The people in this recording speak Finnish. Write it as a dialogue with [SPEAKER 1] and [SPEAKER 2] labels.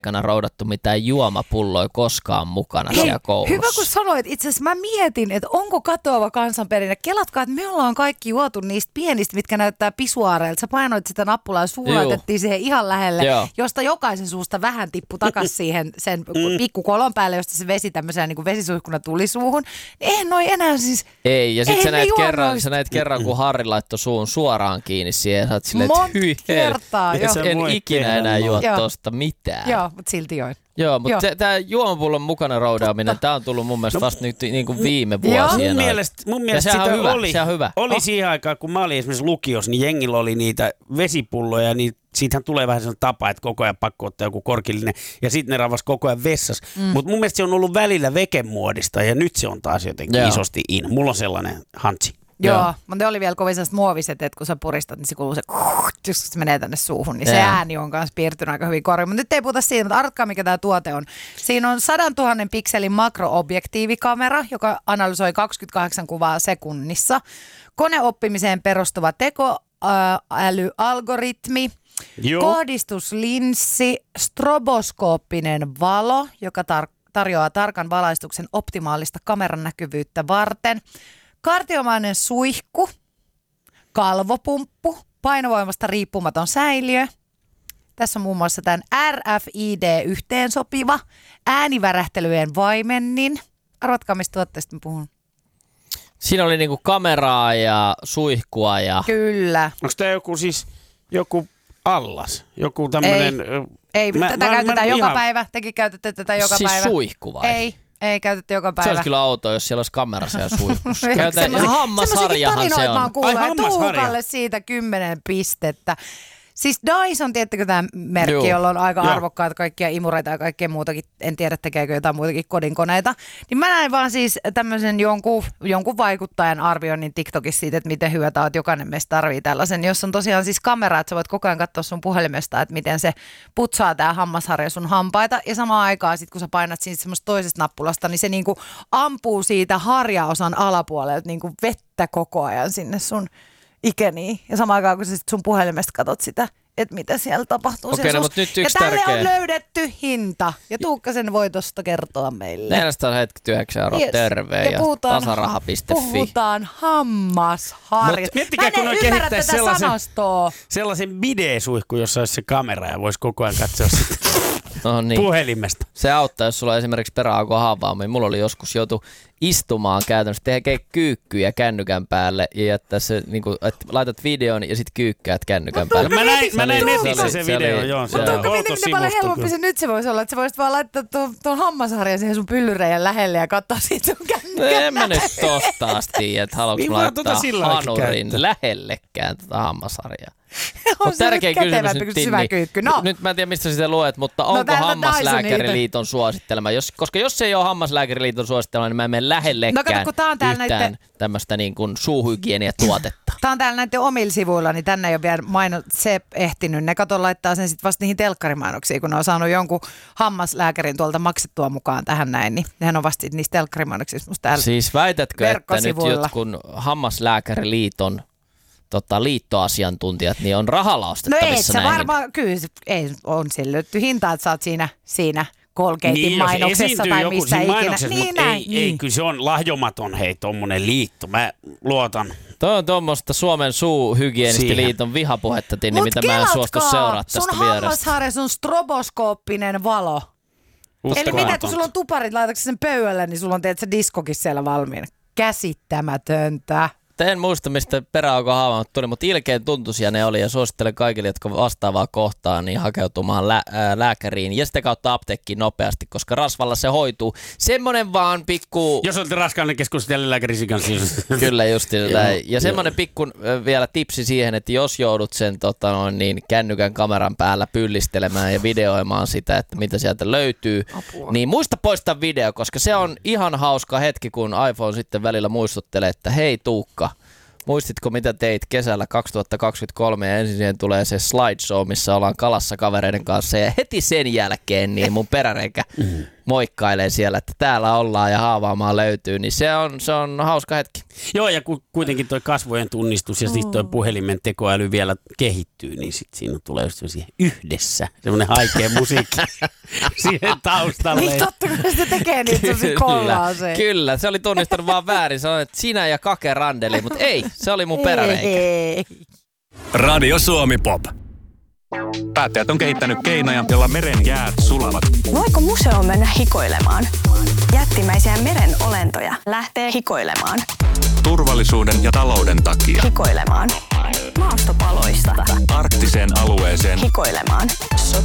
[SPEAKER 1] roudattu mitään juomapulloja koskaan mukana siellä koulussa.
[SPEAKER 2] Hyvä kun sanoit, itse asiassa mä mietin, että onko katoava kansanperinne. Kelatkaa, että me ollaan kaikki juotu niistä pienistä, mitkä näyttää pisuaareilta. Sä painoit sitä nappulaa ja suulaitettiin siihen ihan lähelle, josta jokaisen suusta vähän tippui takaisin siihen sen pikkukolon päälle, josta se vesi tämmöisenä niin kuin vesisuihkuna tuli suuhun. Eihän noi enää siis...
[SPEAKER 1] Ei, ja sitten sä näet kerran, kun Harri laittoi suun suoraan kiinni siihen, sä oot silleen, että hyi
[SPEAKER 2] kertaa,
[SPEAKER 1] en ikinä enää juo tosta mitään.
[SPEAKER 2] Joo, mutta silti join.
[SPEAKER 1] Joo, mutta tämä juomapullon mukana roudaaminen, tämä on tullut mun mielestä vasta nyt niin kuin viime vuosien.
[SPEAKER 3] Mun mielestä sitä oli siihen aikaan, kun mä olin esimerkiksi lukiossa, niin jengillä oli niitä vesipulloja, niin siitähän tulee vähän sellainen tapa, että koko ajan pakko ottaa joku korkillinen, ja sitten ne ravas koko ajan vessassa. Mutta mun mielestä se on ollut välillä vekemuodista, ja nyt se on taas jotenkin isosti in. Mulla on sellainen hantsi.
[SPEAKER 2] Joo, mutta ne oli vielä kovin sellaiset muoviset, että kun sä puristat, niin se kuuluu se, jos se menee tänne suuhun, niin se ääni on kanssa piirtynyt aika hyvin korviin. Mutta nyt ei puhuta siitä, mutta arvatkaa mikä tämä tuote on. Siinä on 100 000 pikselin makroobjektiivikamera, joka analysoi 28 kuvaa sekunnissa. Koneoppimiseen perustuva tekoälyalgoritmi, kohdistuslinssi, stroboskooppinen valo, joka tarjoaa tarkan valaistuksen optimaalista kameran näkyvyyttä varten. Kardiomainen suihku, kalvopumppu, painovoimasta riippumaton säiliö. Tässä on muun muassa tämän RFID-yhteensopiva, äänivärähtelyjen vaimennin. Arvatkaa, mistä tuotteesta mä puhun.
[SPEAKER 1] Siinä oli niinku kameraa ja suihkua ja...
[SPEAKER 2] Kyllä.
[SPEAKER 3] Onko tämä joku allas? Joku tämmöinen...
[SPEAKER 2] Ei, tätä käytetään joka päivä. Tekin käytätte tätä joka päivä.
[SPEAKER 1] Siis suihku vai?
[SPEAKER 2] Ei käytetty joka päivä.
[SPEAKER 1] Se olisi kyllä outoa, jos siellä olisi kamerassa ja suihkussa. Ihan hammasharjahan se on.
[SPEAKER 2] Mä oon kuullut, että Tuukalle siitä 10 pistettä. Siis Dyson, tiedättekö tämä merkki, jolla on aika arvokkaita kaikkia imureita ja kaikkea muutakin, en tiedä tekeekö jotain muitakin kodinkoneita, niin mä näin vaan siis tämmöisen jonkun vaikuttajan arvioinnin TikTokissa siitä, että miten hyvä tää on, että jokainen meistä tarvii tällaisen, jos on tosiaan siis kamera, että sä voit koko ajan katsoa sun puhelimesta, että miten se putsaa tää hammasharja sun hampaita, ja samaan aikaan sit kun sä painat siitä semmoista toisesta nappulasta, niin se niinku ampuu siitä harjaosan alapuolelta niinku vettä koko ajan sinne sun ikeniin. Ja samaan aikaan, kun sä sit sun puhelimesta katot sitä, että mitä siellä tapahtuu.
[SPEAKER 1] Okei, no, mutta nyt
[SPEAKER 2] ja
[SPEAKER 1] yksi
[SPEAKER 2] tälle
[SPEAKER 1] tärkeä.
[SPEAKER 2] on löydetty hinta. Ja Tuukka sen voi tosta kertoa meille.
[SPEAKER 1] 479 €, terve ja tasaraha.fi.
[SPEAKER 2] Puhutaan hammasharjasta.
[SPEAKER 3] Miettikää, kun
[SPEAKER 2] ymmärrä tätä sanastoa.
[SPEAKER 3] Sellaisen bidesuihku, jossa olisi se kamera ja voisi koko ajan katsoa sitä puhelimesta.
[SPEAKER 1] Se auttaa, jos sulla on esimerkiksi peräaukon haavaaminen. Mulla oli joskus joutu istumaan käytännössä, tehdä kyykkyjä kännykän päälle ja jättää se, niin kuin, että laitat videon ja sitten kyykkäät kännykän päälle.
[SPEAKER 3] Mä näin netissä se video, joo.
[SPEAKER 2] Mutta Tuukka, miten paljon helpompi se nyt se voisi olla, että sä voisit vaan laittaa tuon hammasharjan siihen sun pyllyreijän lähelle ja katsoa siitä sun kännykän.
[SPEAKER 1] En mä nyt tosta asti, että haluanko mä laittaa hanurin lähellekään hammasharjaa.
[SPEAKER 2] On se nyt kätevämpi kuin syvä kyykky. No.
[SPEAKER 1] Nyt mä en tiedä, mistä sitä luet, mutta onko Hammaslääkäriliiton suosittelema? Koska jos se ei ole Hammaslääkäriliiton suosittelema, niin mä en mene lähellekään yhtään tämmöistä niin kuin suuhygieniatuotetta.
[SPEAKER 2] Tää on täällä näiden omilla sivuilla, niin tänne ei ole vielä se ehtinyt. Ne kato laittaa sen sitten vasta niihin telkkarimainoksiin, kun ne on saanut jonkun hammaslääkärin tuolta maksettua mukaan tähän näin, niin nehän on vasta niissä telkkarimainoksissa musta täällä.
[SPEAKER 1] Siis väitätkö, että nyt jotkut Hammaslääkäriliiton liittoasiantuntijat, niin on rahalla ostettavissa
[SPEAKER 2] näihin? No ei, se varmaan, kyllä ei on sille löytyy hinta, että sä oot siinä Colgatein mainoksessa tai missä ikinä.
[SPEAKER 3] Ei, kyllä se on lahjomaton tommonen liitto, mä luotan.
[SPEAKER 1] Toi on tuommoista Suomen suuhygienistiliiton vihapuhetta, Tinni, mitä mä en suostu seuraa tästä vierestä.
[SPEAKER 2] Sun hammasharja, sun stroboskooppinen valo. Eli mitä, kun sulla on tuparit, laitatko sen pöydälle, niin sulla on diskokin siellä valmiina. Käsittämätöntä.
[SPEAKER 1] En muista, mistä peräaukon haavaamat tuli, mutta ilkeän tuntuisia ne oli ja suosittelen kaikille, jotka vastaavaa kohtaa, niin hakeutumaan lääkäriin ja sitä kautta apteekkiin nopeasti, koska rasvalla se hoituu. Semmoinen vaan pikku...
[SPEAKER 3] Jos olette raskainen keskustella lääkärin kanssa.
[SPEAKER 1] Kyllä just näin. Ja semmoinen pikku vielä tipsi siihen, että jos joudut sen kännykän kameran päällä pyllistelemään ja videoimaan sitä, että mitä sieltä löytyy, niin muista poistaa video, koska se on ihan hauska hetki, kun iPhone sitten välillä muistuttelee, että hei Tuukka, muistitko, mitä teit kesällä 2023 ja ensin siihen tulee se slideshow, missä ollaan kalassa kavereiden kanssa ja heti sen jälkeen niin mun peräreikä moikkailee siellä, että täällä ollaan ja Haavaamaa löytyy, niin se on hauska hetki.
[SPEAKER 3] Joo, ja kuitenkin toi kasvojen tunnistus ja sitten toi puhelimen tekoäly vielä kehittyy, niin sitten siinä tulee just yhdessä semmoinen haikea musiikki siihen taustalle.
[SPEAKER 2] Niin totta, kun se tekee niitä semmoisia kollaaseja.
[SPEAKER 1] Kyllä, se oli tunnistanut vaan väärin. Sanoin, että sinä ja Kake randeli, mutta ei, se oli mun peräreikä.
[SPEAKER 4] Radio Suomi Pop. Päättäjät on kehittänyt keinoja, joilla meren jäät sulavat.
[SPEAKER 5] Voiko museoon mennä hikoilemaan? Jättimäisiä meren olentoja lähtee hikoilemaan.
[SPEAKER 4] Turvallisuuden ja talouden takia.
[SPEAKER 5] Hikoilemaan. Maastopaloista.
[SPEAKER 4] Arktiseen alueeseen.
[SPEAKER 5] Hikoilemaan.